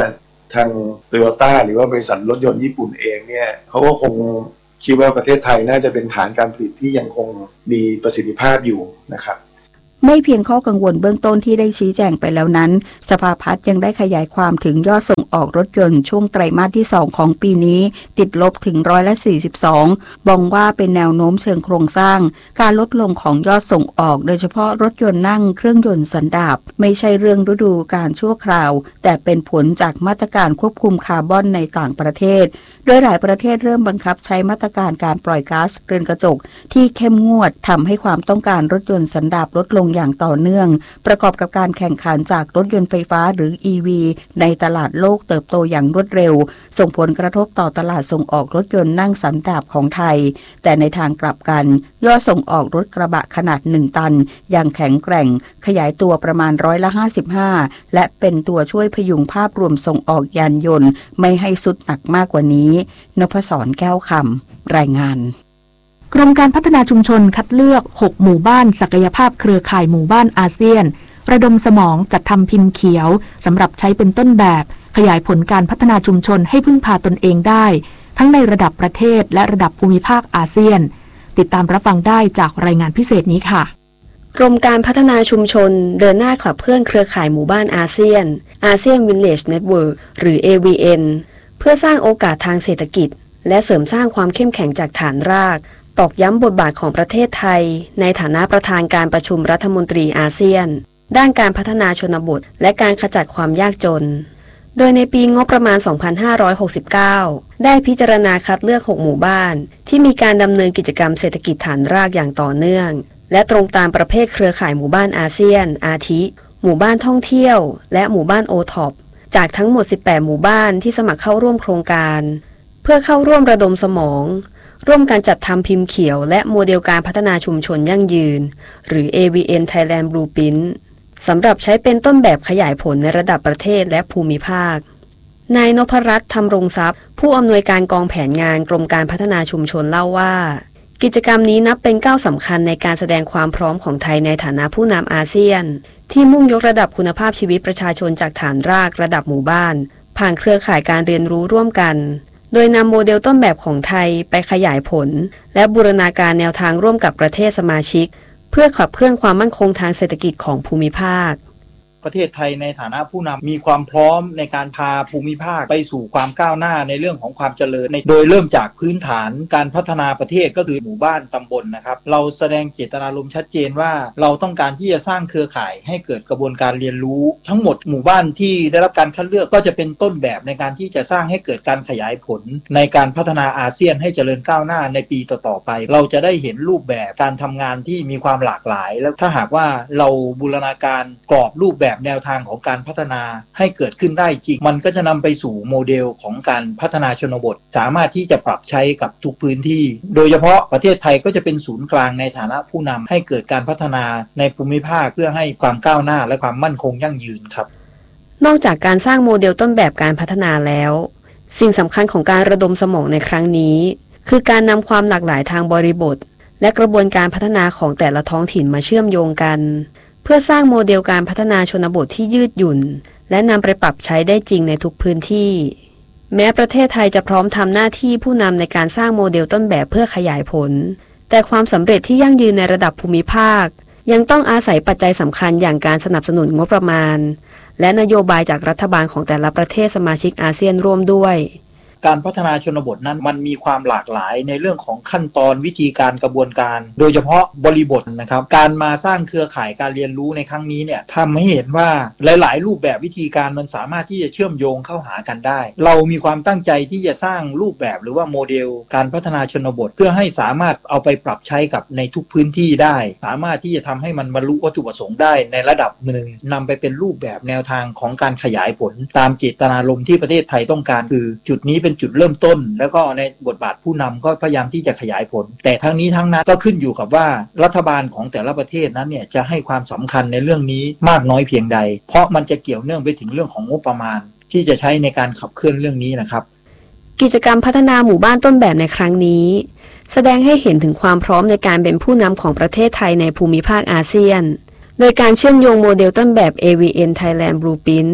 ทางโตโยต้าหรือว่าบริษัทรถยนต์ญี่ปุ่นเองเนี่ยเขาก็คงคิดว่าประเทศไทยน่าจะเป็นฐานการผลิตที่ยังคงมีประสิทธิภาพอยู่นะครับไม่เพียงข้อกังวลเบื้องต้นที่ได้ชี้แจงไปแล้วนั้นสภาพัฒน์ยังได้ขยายความถึงยอดส่งออกรถยนต์ช่วงไตรมาสที่สองของปีนี้ติดลบถึงร้อยละสี่สิบสองบอกว่าเป็นแนวโน้มเชิงโครงสร้างการลดลงของยอดส่งออกโดยเฉพาะรถยนต์นั่งเครื่องยนต์สันดาปไม่ใช่เรื่องฤดูการชั่วคราวแต่เป็นผลจากมาตรการควบคุมคาร์บอนในต่างประเทศโดยหลายประเทศเริ่มบังคับใช้มาตรการการปล่อยก๊าซเรือนกระจกที่เข้มงวดทำให้ความต้องการรถยนต์สันดาปลดลงอย่างต่อเนื่องประกอบกับการแข่งขันจากรถยนต์ไฟฟ้าหรือ อี วี ในตลาดโลกเติบโตอย่างรวดเร็วส่งผลกระทบต่อตลาดส่งออกรถยนต์นั่งสันดาปของไทยแต่ในทางกลับกันยอดส่งออกรถกระบะขนาดหนึ่งตันยังแข็งแกร่งขยายตัวประมาณร้อยละห้าสิบห้าและเป็นตัวช่วยพยุงภาพรวมส่งออกยานยนต์ไม่ให้สุดหนักมากกว่านี้นพศรแก้วคำรายงานกรมการพัฒนาชุมชนคัดเลือกหกหมู่บ้านศักยภาพเครือข่ายหมู่บ้านอาเซียนระดมสมองจัดทำพิมพ์เขียวสำหรับใช้เป็นต้นแบบขยายผลการพัฒนาชุมชนให้พึ่งพาตนเองได้ทั้งในระดับประเทศและระดับภูมิภาคอาเซียนติดตามรับฟังได้จากรายงานพิเศษนี้ค่ะกรมการพัฒนาชุมชนเดินหน้าขับเคลื่อนเครือข่ายหมู่บ้านอาเซียน ASEAN Village Network หรือ เอ วี เอ็น เพื่อสร้างโอกาสทางเศรษฐกิจและเสริมสร้างความเข้มแข็งจากฐานรากตอกย้ำบทบาทของประเทศไทยในฐานะประธานการประชุมรัฐมนตรีอาเซียนด้านการพัฒนาชนบทและการขจัดความยากจนโดยในปีงบประมาณ สองพันห้าร้อยหกสิบเก้า ได้พิจารณาคัดเลือกหกหมู่บ้านที่มีการดำเนินกิจกรรมเศรษฐกิจฐานรากอย่างต่อเนื่องและตรงตามประเภทเครือข่ายหมู่บ้านอาเซียนอาทิหมู่บ้านท่องเที่ยวและหมู่บ้านโอท็อปจากทั้งหมดสิบแปดหมู่บ้านที่สมัครเข้าร่วมโครงการเพื่อเข้าร่วมระดมสมองร่วมกันจัดทำพิมพ์เขียวและโมเดลการพัฒนาชุมชนยั่งยืนหรือ เอ วี เอ็น Thailand Blueprint สำหรับใช้เป็นต้นแบบขยายผลในระดับประเทศและภูมิภาคนายนพรัตน์ธรรมรงทรัพย์ผู้อำนวยการกองแผนงานกรมการพัฒนาชุมชนเล่าว่ากิจกรรมนี้นับเป็นก้าวสำคัญในการแสดงความพร้อมของไทยในฐานะผู้นำอาเซียนที่มุ่งยกระดับคุณภาพชีวิตประชาชนจากฐานรากระดับหมู่บ้านผ่านเครือข่ายการเรียนรู้ร่วมกันโดยนำโมเดลต้นแบบของไทยไปขยายผลและบูรณาการแนวทางร่วมกับประเทศสมาชิกเพื่อขับเคลื่อนความมั่นคงทางเศรษฐกิจของภูมิภาคประเทศไทยในฐานะผู้นำมีความพร้อมในการพาภูมิภาคไปสู่ความก้าวหน้าในเรื่องของความเจริญโดยเริ่มจากพื้นฐานการพัฒนาประเทศก็คือหมู่บ้านตำบลนะครับเราแสดงเจตนารมณ์ชัดเจนว่าเราต้องการที่จะสร้างเครือข่ายให้เกิดกระบวนการเรียนรู้ทั้งหมดหมู่บ้านที่ได้รับการคัดเลือกก็จะเป็นต้นแบบในการที่จะสร้างให้เกิดการขยายผลในการพัฒนาอาเซียนให้เจริญก้าวหน้าในปีต่อๆไปเราจะได้เห็นรูปแบบการทำงานที่มีความหลากหลายแล้วถ้าหากว่าเราบูรณาการกรอบรูปแบบแนวทางของการพัฒนาให้เกิดขึ้นได้จริงมันก็จะนำไปสู่โมเดลของการพัฒนาชนบทสามารถที่จะปรับใช้กับทุกพื้นที่โดยเฉพาะประเทศไทยก็จะเป็นศูนย์กลางในฐานะผู้นำให้เกิดการพัฒนาในภูมิภาคเพื่อให้ความก้าวหน้าและความมั่นคงยั่งยืนครับนอกจากการสร้างโมเดลต้นแบบการพัฒนาแล้วสิ่งสำคัญของการระดมสมองในครั้งนี้คือการนำความหลากหลายทางบริบทและกระบวนการพัฒนาของแต่ละท้องถิ่นมาเชื่อมโยงกันเพื่อสร้างโมเดลการพัฒนาชนบทที่ยืดหยุ่นและนำไปปรับใช้ได้จริงในทุกพื้นที่แม้ประเทศไทยจะพร้อมทำหน้าที่ผู้นำในการสร้างโมเดลต้นแบบเพื่อขยายผลแต่ความสำเร็จที่ยั่งยืนในระดับภูมิภาคยังต้องอาศัยปัจจัยสำคัญอย่างการสนับสนุนงบประมาณและนโยบายจากรัฐบาลของแต่ละประเทศสมาชิกอาเซียนร่วมด้วยการพัฒนาชนบทนั้นมันมีความหลากหลายในเรื่องของขั้นตอนวิธีการกระบวนการโดยเฉพาะบริบทนะครับการมาสร้างเครือข่ายการเรียนรู้ในครั้งนี้เนี่ยทำให้เห็นว่าหลายๆรูปแบบวิธีการมันสามารถที่จะเชื่อมโยงเข้าหากันได้เรามีความตั้งใจที่จะสร้างรูปแบบหรือว่าโมเดลการพัฒนาชนบทเพื่อให้สามารถเอาไปปรับใช้กับในทุกพื้นที่ได้สามารถที่จะทำให้มันบรรลุวัตถุประสงค์ได้ในระดับหนึ่งนำไปเป็นรูปแบบแนวทางของการขยายผลตามเจตนารมณ์ที่ประเทศไทยต้องการคือจุดนี้เป็นจุดเริ่มต้นแล้วก็ในบทบาทผู้นำก็พยายามที่จะขยายผลแต่ทั้งนี้ทั้งนั้นก็ขึ้นอยู่กับว่ารัฐบาลของแต่ละประเทศนั้นเนี่ยจะให้ความสำคัญในเรื่องนี้มากน้อยเพียงใดเพราะมันจะเกี่ยวเนื่องไปถึงเรื่องของงบประมาณที่จะใช้ในการขับเคลื่อนเรื่องนี้นะครับกิจกรรมพัฒนาหมู่บ้านต้นแบบในครั้งนี้แสดงให้เห็นถึงความพร้อมในการเป็นผู้นำของประเทศไทยในภูมิภาคอาเซียนโดยการเชื่อมโยงโมเดลต้นแบบ เอ วี เอ็น Thailand Blueprint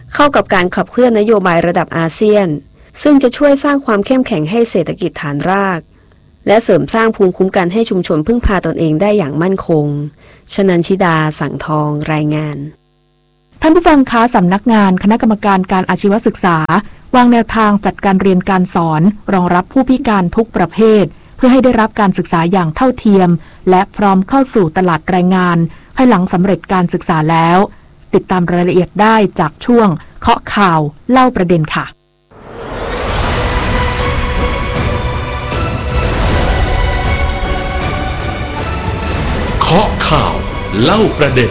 เข้ากับการขับเคลื่อนนโยบายระดับอาเซียนซึ่งจะช่วยสร้างความเข้มแข็งให้เศรษฐกิจฐานรากและเสริมสร้างภูมิคุ้มกันให้ชุมชนพึ่งพาตนเองได้อย่างมั่นคงชนันชิดาสังทองรายงานท่านผู้ฟังคะสำนักงานคณะกรรมการการอาชีวศึกษาวางแนวทางจัดการเรียนการสอนรองรับผู้พิการทุกประเภทเพื่อให้ได้รับการศึกษาอย่างเท่าเทียมและพร้อมเข้าสู่ตลาดแรงงานภายหลังสำเร็จการศึกษาแล้วติดตามรายละเอียดได้จากช่วงเคาะข่าวเล่าประเด็นค่ะเคาะข่าวเล่าประเด็น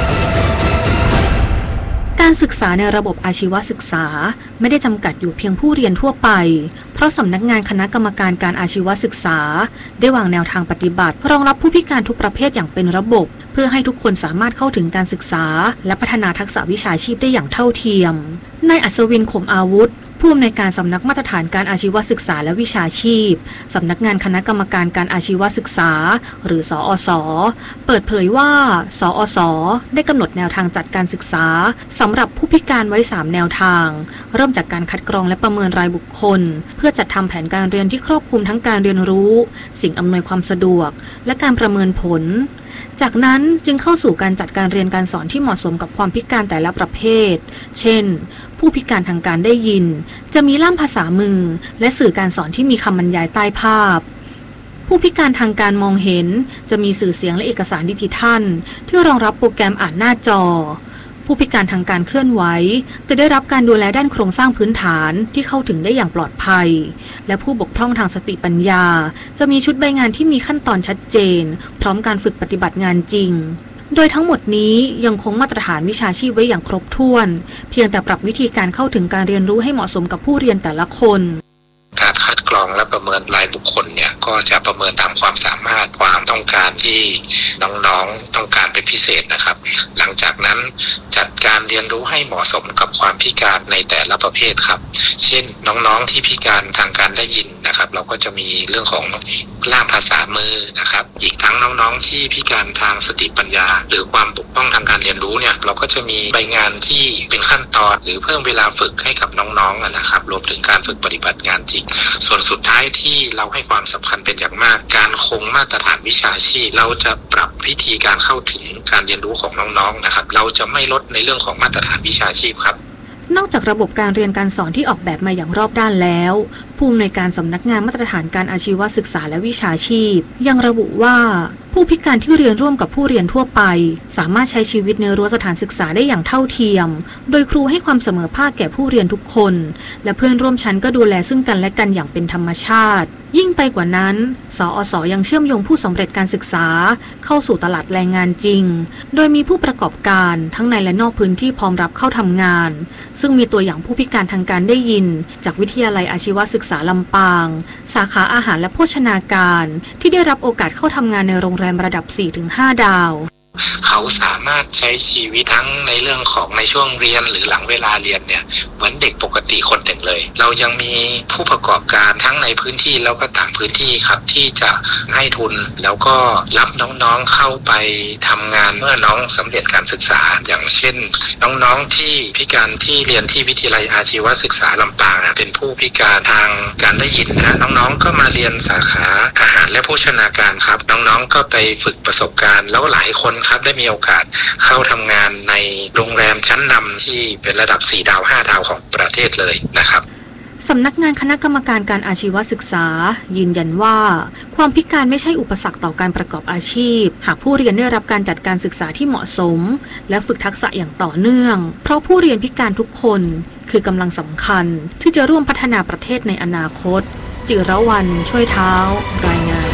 การศึกษาในระบบอาชีวศึกษาไม่ได้จำกัดอยู่เพียงผู้เรียนทั่วไปเพราะสำนักงานคณะกรรมการการอาชีวศึกษาได้วางแนวทางปฏิบัติรองรับผู้พิการทุกประเภทอย่างเป็นระบบเพื่อให้ทุกคนสามารถเข้าถึงการศึกษาและพัฒนาทักษะวิชาชีพได้อย่างเท่าเทียมนายอัศวิน ขมอาวุธผู้อำนวยการสำนักมาตรฐานการอาชีวศึกษาและวิชาชีพสำนักงานคณะกรรมการการอาชีวศึกษาหรือสอสเปิดเผยว่าสอสได้กำหนดแนวทางจัดการศึกษาสำหรับผู้พิการไว้สามแนวทางเริ่มจากการคัดกรองและประเมินรายบุคคลเพื่อจัดทำแผนการเรียนที่ครอบคลุมทั้งการเรียนรู้สิ่งอำนวยความสะดวกและการประเมินผลจากนั้นจึงเข้าสู่การจัดการเรียนการสอนที่เหมาะสมกับความพิการแต่ละประเภทเช่นผู้พิการทางการได้ยินจะมีล่ามภาษามือและสื่อการสอนที่มีคำบรรยายใต้ภาพผู้พิการทางการมองเห็นจะมีสื่อเสียงและเอกสารดิจิทัลที่รองรับโปรแกรมอ่านหน้าจอผู้พิการทางการเคลื่อนไหวจะได้รับการดูแลด้านโครงสร้างพื้นฐานที่เข้าถึงได้อย่างปลอดภัยและผู้บกพร่องทางสติปัญญาจะมีชุดใบงานที่มีขั้นตอนชัดเจนพร้อมการฝึกปฏิบัติงานจริงโดยทั้งหมดนี้ยังคงมาตรฐานวิชาชีพไว้อย่างครบถ้วนเพียงแต่ปรับวิธีการเข้าถึงการเรียนรู้ให้เหมาะสมกับผู้เรียนแต่ละคนการคัดกรองและประเมินรายบุคคลเนี่ยก็จะประเมินตามความสามารถความต้องการที่น้องๆต้องการเป็นพิเศษนะครับหลังจากนั้นจัดการเรียนรู้ให้เหมาะสมกับความพิการในแต่ละประเภทครับเช่นน้องๆที่พิการทางการได้ยินนะครับเราก็จะมีเรื่องของล่ามภาษามือนะครับอีกทั้งน้องๆที่พิการทางสติปัญญาหรือความบกพร่องทางการเรียนรู้เนี่ยเราก็จะมีใบงานที่เป็นขั้นตอนหรือเพิ่มเวลาฝึกให้กับน้องๆนะครับรวมถึงการฝึกปฏิบัติงานจริงส่วนสุดท้ายที่เราให้ความสำคัญเป็นอย่างมากการคงมาตรฐานวิชาชีพเราจะปรับวิธีการเข้าถึงการเรียนรู้ของน้องๆนะครับเราจะไม่ลดในเรื่องของมาตรฐานวิชาชีพครับนอกจากระบบการเรียนการสอนที่ออกแบบมาอย่างรอบด้านแล้วผู้อำนวยการสำนักงานมาตรฐานการอาชีวศึกษาและวิชาชีพยังระบุว่าผู้พิการที่เรียนร่วมกับผู้เรียนทั่วไปสามารถใช้ชีวิตในรั้วสถานศึกษาได้อย่างเท่าเทียมโดยครูให้ความเสมอภาคแก่ผู้เรียนทุกคนและเพื่อนร่วมชั้นก็ดูแลซึ่งกันและกันอย่างเป็นธรรมชาติยิ่งไปกว่านั้นสอสยังเชื่อมโยงผู้สำเร็จการศึกษาเข้าสู่ตลาดแรงงานจริงโดยมีผู้ประกอบการทั้งในและนอกพื้นที่พร้อมรับเข้าทำงานซึ่งมีตัวอย่างผู้พิการทางการได้ยินจากวิทยาลัยอาชีวศึกษาลำปางสาขาอาหารและโภชนาการที่ได้รับโอกาสเข้าทำงานในโรงแรมระดับ สี่ถึงห้า ดาวเขาสามารถใช้ชีวิตทั้งในเรื่องของในช่วงเรียนหรือหลังเวลาเรียนเนี่ยเหมือนเด็กปกติคนหนึ่งเลยเรายังมีผู้ประกอบการทั้งในพื้นที่แล้วก็ต่างพื้นที่ครับที่จะให้ทุนแล้วก็รับน้องๆเข้าไปทำงานเมื่อน้องสำเร็จการศึกษาอย่างเช่นน้องๆที่พิการที่เรียนที่วิทยาลัยอาชีวศึกษาลำปางเป็นผู้พิการทางการได้ยินนะน้องๆก็มาเรียนสาขาอาหารและโภชนาการครับน้องๆก็ไปฝึกประสบการณ์แล้วหลายคนครับได้มีโอกาสเข้าทำงานในโรงแรมชั้นนำที่เป็นระดับสี่ดาวห้าดาวของประเทศเลยนะครับสำนักงานคณะกรรมการการอาชีวศึกษายืนยันว่าความพิการไม่ใช่อุปสรรคต่อการประกอบอาชีพหากผู้เรียนได้รับการจัดการศึกษาที่เหมาะสมและฝึกทักษะอย่างต่อเนื่องเพราะผู้เรียนพิการทุกคนคือกำลังสำคัญที่จะร่วมพัฒนาประเทศในอนาคตจิรวรรณช่วยเท้ารายงาน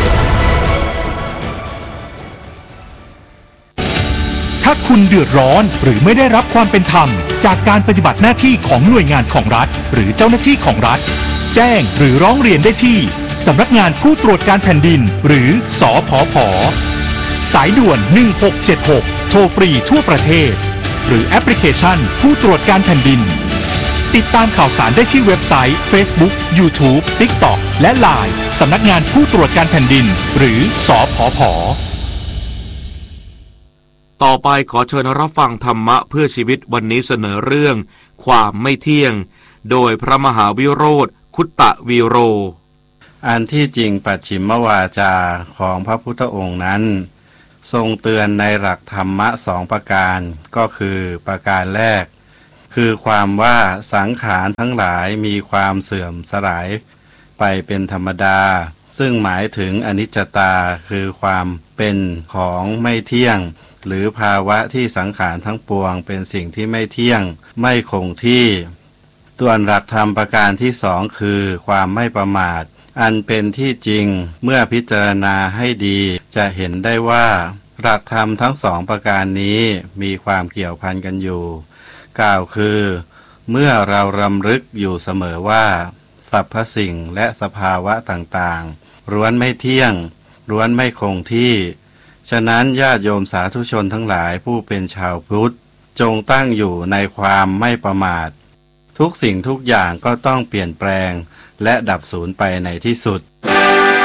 ถ้าคุณเดือดร้อนหรือไม่ได้รับความเป็นธรรมจากการปฏิบัติหน้าที่ของหน่วยงานของรัฐหรือเจ้าหน้าที่ของรัฐแจ้งหรือร้องเรียนได้ที่สำนักงานผู้ตรวจการแผ่นดินหรือสผผ.สายด่วนหนึ่งหกเจ็ดหกโทรฟรีทั่วประเทศหรือแอปพลิเคชันผู้ตรวจการแผ่นดินติดตามข่าวสารได้ที่เว็บไซต์ Facebook YouTube TikTok และ ไลน์ สำนักงานผู้ตรวจการแผ่นดินหรือสผผ.คต่อไปขอเชิญรับฟังธรรมะเพื่อชีวิตวันนี้เสนอเรื่องความไม่เที่ยงโดยพระมหาวิโรธคุตตะวีโรอันที่จริงปัจฉิมวาจาของพระพุทธองค์นั้นทรงเตือนในหลักธรรมะสองประการก็คือประการแรกคือความว่าสังขารทั้งหลายมีความเสื่อมสลายไปเป็นธรรมดาซึ่งหมายถึงอนิจจตาคือความเป็นของไม่เที่ยงหรือภาวะที่สังขารทั้งปวงเป็นสิ่งที่ไม่เที่ยงไม่คงที่ส่วนหลักธรรมประการที่สองคือความไม่ประมาทอันเป็นที่จริงเมื่อพิจารณาให้ดีจะเห็นได้ว่าหลักธรรมทั้งสองประการนี้มีความเกี่ยวพันกันอยู่กล่าวคือเมื่อเรารำลึกอยู่เสมอว่าสรรพสิ่งและสภาวะต่างๆล้วนไม่เที่ยงล้วนไม่คงที่ฉะนั้นญาติโยมสาธุชนทั้งหลายผู้เป็นชาวพุทธจงตั้งอยู่ในความไม่ประมาททุกสิ่งทุกอย่างก็ต้องเปลี่ยนแปลงและดับสูญไปในที่สุด